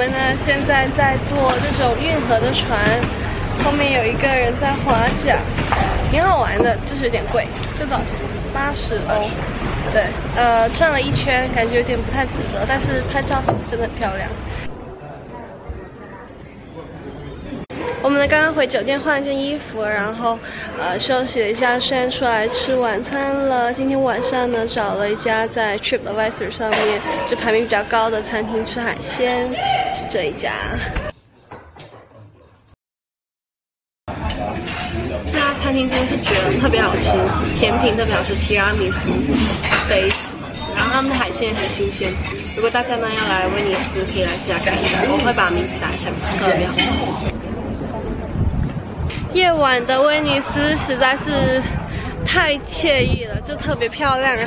们呢现在在坐这种运河的船，后面有一个人在划桨，挺好玩的，就是有点贵，这多少钱？80欧。对，转了一圈，感觉有点不太值得，但是拍照真的很漂亮。我们呢刚刚回酒店换了件衣服，然后休息了一下，现在出来吃晚餐了。今天晚上呢找了一家在 TripAdvisor 上面就排名比较高的餐厅吃海鲜，是这一家。这家餐厅真的是绝了，特别好吃，甜品特别好吃，提拉米苏非常好吃，然后他们的海鲜也很新鲜。如果大家呢要来威尼斯，可以来这家看一下，我会把名字打一下，特别好吃。夜晚的威尼斯实在是太惬意了，就特别漂亮。